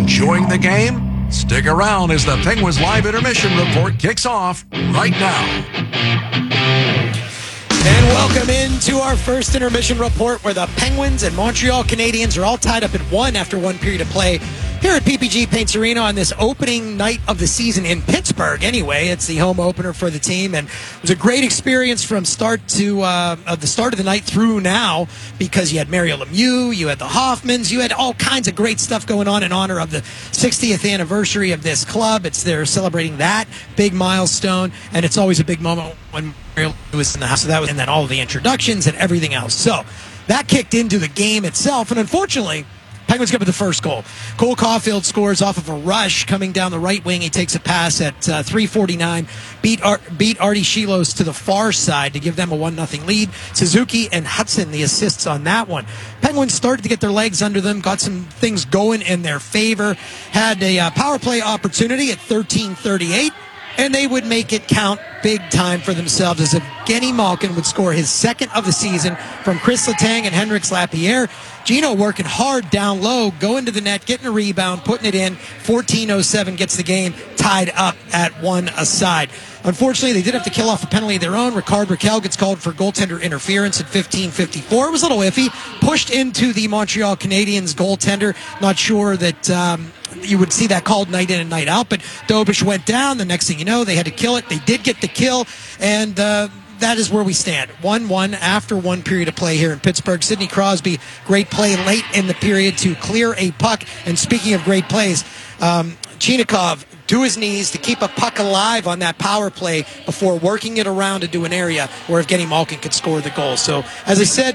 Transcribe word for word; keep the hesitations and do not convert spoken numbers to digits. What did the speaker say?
Enjoying the game? Stick around as the Penguins Live Intermission Report kicks off right now. And welcome into our first intermission report where the Penguins and Montreal Canadiens are all tied up at one after one period of play here at P P G Paints Arena on this opening night of the season in Pittsburgh. Anyway, it's the home opener for the team, and it was a great experience from start to uh, of the start of the night through now, because you had Mario Lemieux, you had the Hoffmans, you had all kinds of great stuff going on in honor of the sixtieth anniversary of this club. It's they're celebrating that big milestone, and it's always a big moment when Mario was in the house. So that was, and then all of the introductions and everything else. So that kicked into the game itself, and unfortunately, Penguins get with the first goal. Cole Caulfield scores off of a rush coming down the right wing. He takes a pass at uh, three forty-nine, beat Ar- beat Artie Shilos to the far side to give them a one nothing lead. Suzuki and Hudson, the assists on that one. Penguins started to get their legs under them, got some things going in their favor, had a uh, power play opportunity at thirteen thirty-eight, and they would make it count big time for themselves as Evgeny Malkin would score his second of the season from Chris Letang and Henrik Lapierre. Gino working hard down low, going to the net, getting a rebound, putting it in. fourteen oh seven gets the game tied up at one aside. Unfortunately, they did have to kill off a penalty of their own. Ricard Raquel gets called for goaltender interference at fifteen fifty-four. It was a little iffy. Pushed into the Montreal Canadiens goaltender. Not sure that um, you would see that called night in and night out, but Dobish went down. The next thing you know, they had to kill it. They did get the kill, and uh, that is where we stand. one one after one period of play here in Pittsburgh. Sidney Crosby, great play late in the period to clear a puck. And speaking of great plays, um, Chinakhov to his knees to keep a puck alive on that power play before working it around into an area where Evgeny Malkin could score the goal. So, as I said,